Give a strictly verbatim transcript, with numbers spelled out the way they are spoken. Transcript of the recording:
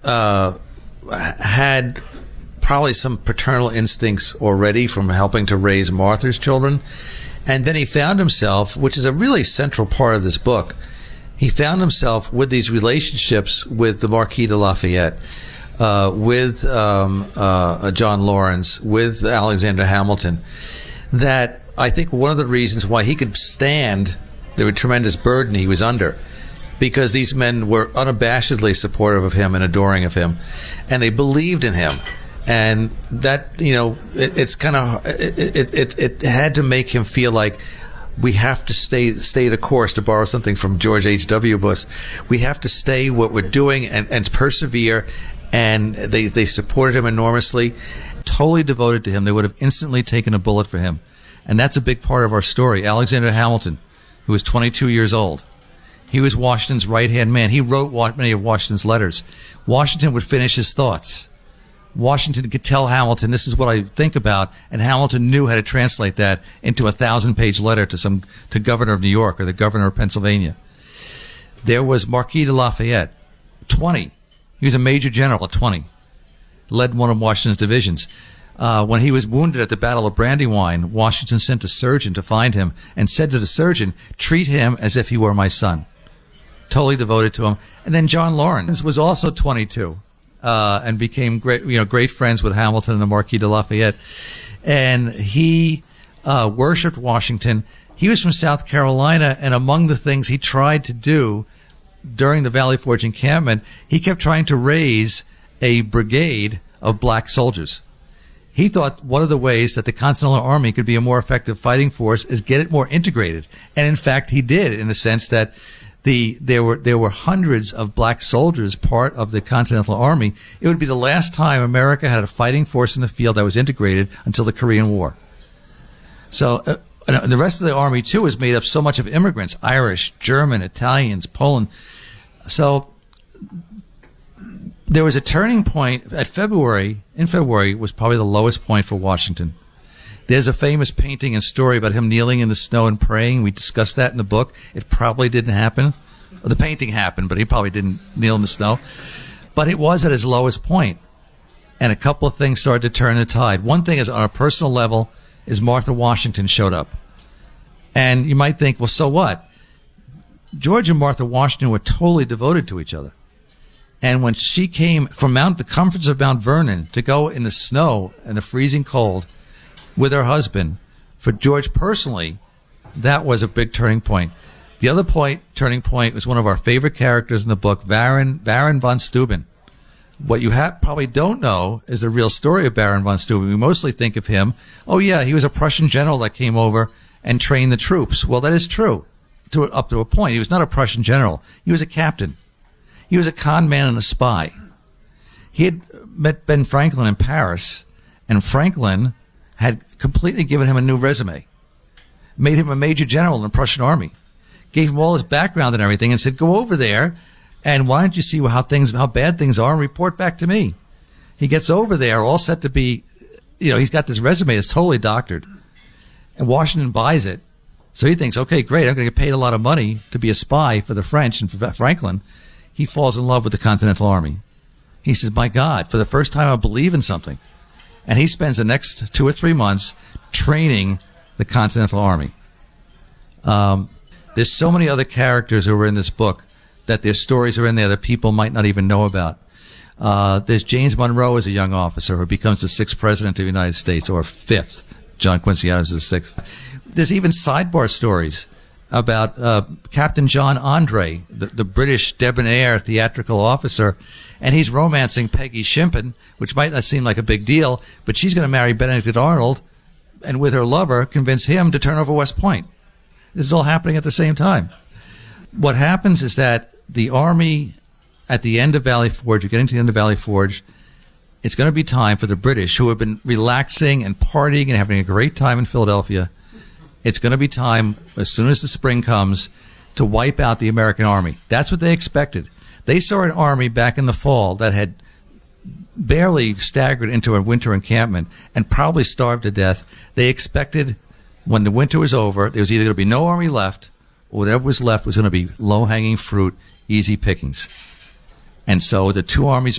uh, had probably some paternal instincts already from helping to raise Martha's children. And then he found himself, which is a really central part of this book, he found himself with these relationships with the Marquis de Lafayette, uh, with um, uh, John Lawrence, with Alexander Hamilton, that I think one of the reasons why he could stand the tremendous burden he was under, because these men were unabashedly supportive of him and adoring of him, and they believed in him. And that, you know, it, it's kind of, it, it, it, it had to make him feel like we have to stay stay the course, to borrow something from George H W Bush. We have to stay what we're doing and, and persevere. And they, they supported him enormously, totally devoted to him. They would have instantly taken a bullet for him. And that's a big part of our story. Alexander Hamilton, who was twenty-two years old, he was Washington's right-hand man. He wrote many of Washington's letters. Washington would finish his thoughts. Washington could tell Hamilton, this is what I think about, and Hamilton knew how to translate that into a thousand-page letter to some to governor of New York or the governor of Pennsylvania. There was Marquis de Lafayette, twenty. He was a major general at twenty, led one of Washington's divisions. Uh, when he was wounded at the Battle of Brandywine, Washington sent a surgeon to find him and said to the surgeon, treat him as if he were my son. Totally devoted to him. And then John Lawrence was also twenty-two. Uh, and became great, you know, great friends with Hamilton and the Marquis de Lafayette. And he uh, worshipped Washington. He was from South Carolina, and among the things he tried to do during the Valley Forge encampment, he kept trying to raise a brigade of black soldiers. He thought one of the ways that the Continental Army could be a more effective fighting force is get it more integrated. And in fact, he did, in the sense that The, there were there were hundreds of black soldiers part of the Continental Army. It would be the last time America had a fighting force in the field that was integrated until the Korean War. So uh, and the rest of the army, too, is made up so much of immigrants, Irish, German, Italians, Poland. So there was a turning point at February. In February was probably the lowest point for Washington. There's a famous painting and story about him kneeling in the snow and praying. We discussed that in the book. It probably didn't happen. The painting happened, but he probably didn't kneel in the snow. But it was at his lowest point. And a couple of things started to turn the tide. One thing is, on a personal level, is Martha Washington showed up. And you might think, well, so what? George and Martha Washington were totally devoted to each other. And when she came from Mount, the comforts of Mount Vernon to go in the snow and the freezing cold with her husband, for George personally, that was a big turning point. The other point, turning point, was one of our favorite characters in the book, Baron, Baron von Steuben. What you ha- probably don't know is the real story of Baron von Steuben. We mostly think of him, oh yeah, he was a Prussian general that came over and trained the troops. Well, that is true, to up to a point. He was not a Prussian general. He was a captain. He was a con man and a spy. He had met Ben Franklin in Paris, and Franklin had completely given him a new resume, made him a major general in the Prussian army, gave him all his background and everything, and said, go over there, and why don't you see how things, how bad things are, and report back to me. He gets over there, all set to be, you know, he's got this resume that's totally doctored, and Washington buys it. So he thinks, okay, great, I'm going to get paid a lot of money to be a spy for the French and for Franklin. He falls in love with the Continental Army. He says, my God, for the first time I believe in something. And he spends the next two or three months training the Continental Army. Um, there's so many other characters who are in this book that their stories are in there that people might not even know about. Uh, there's James Monroe as a young officer who becomes the sixth president of the United States, or fifth. John Quincy Adams is the sixth. There's even sidebar stories about uh, Captain John Andre, the, the British debonair theatrical officer, and he's romancing Peggy Shimpin, which might not seem like a big deal, but she's going to marry Benedict Arnold, and with her lover, convince him to turn over West Point. This is all happening at the same time. What happens is that the Army, at the end of Valley Forge, you're getting to the end of Valley Forge, it's going to be time for the British, who have been relaxing and partying and having a great time in Philadelphia, it's going to be time, as soon as the spring comes, to wipe out the American Army. That's what they expected. They saw an army back in the fall that had barely staggered into a winter encampment and probably starved to death. They expected, when the winter was over, there was either going to be no army left, or whatever was left was going to be low-hanging fruit, easy pickings. And so the two armies